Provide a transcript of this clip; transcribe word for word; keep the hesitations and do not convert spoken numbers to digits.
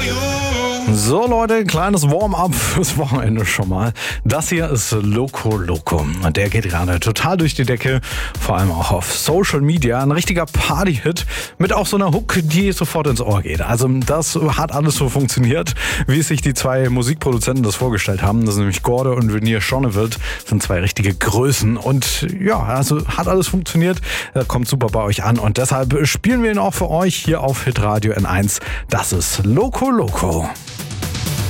So Leute, kleines Warm-up fürs Wochenende schon mal. Das hier ist Loco Loco und der geht gerade total durch die Decke, vor allem auch auf Social Media. Ein richtiger Party-Hit mit auch so einer Hook, die sofort ins Ohr geht. Also das hat alles so funktioniert, wie es sich die zwei Musikproduzenten das vorgestellt haben. Das sind nämlich Gorde und Veneer Schonewald, sind zwei richtige Größen und ja, also hat alles funktioniert, kommt super bei euch an und deshalb spielen wir ihn auch für euch hier auf Hitradio N eins. Das ist Loco Loco.